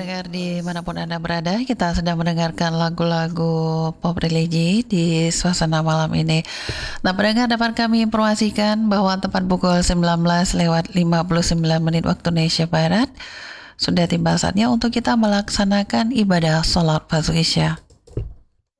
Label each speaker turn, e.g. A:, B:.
A: pendengar dimanapun Anda berada, kita sedang mendengarkan lagu-lagu pop religi di suasana malam ini. Nah, pendengar dapat kami informasikan bahwa tepat pukul 19:59 waktu Indonesia Barat, sudah tiba saatnya untuk kita melaksanakan ibadah sholat fardu Isya.